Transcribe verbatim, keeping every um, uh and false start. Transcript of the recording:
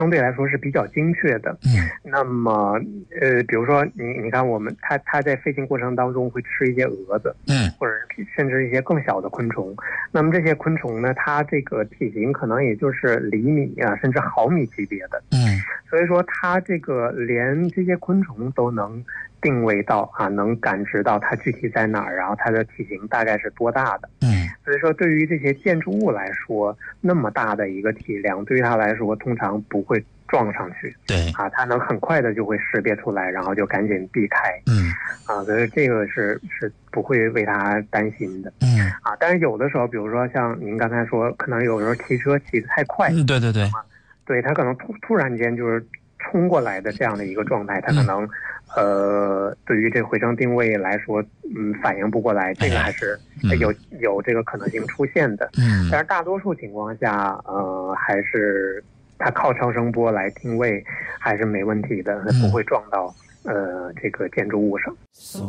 相对来说是比较精确的。 嗯， 那么呃，比如说你你看我们它它在飞行过程当中会吃一些蛾子， 嗯， 或者甚至一些更小的昆虫。那么这些昆虫呢，它这个体型可能也就是厘米啊，甚至毫米级别的。 嗯， 所以说它这个连这些昆虫都能定位到啊，能感知到它具体在哪儿，然后它的体型大概是多大的。 嗯， 所以说对于这些建筑物来说，那么大的一个体量，对于它来说通常不会撞上去。 对， 啊，它能很快的就会识别出来，然后就赶紧避开。 嗯， 啊，所以这个是是不会为它担心的。 嗯， 啊，但是有的时候，比如说像您刚才说，可能有时候骑车骑得太快， 嗯，对对对， 对，它可能突突然间就是冲过来的这样的一个状态，它可能、嗯、呃，对于这个回声定位来说，嗯，反应不过来，这个还是有、嗯、有这个可能性出现的。 嗯， 但是大多数情况下，呃，还是它靠超声波来定位还是没问题的，不会撞到呃这个建筑物上。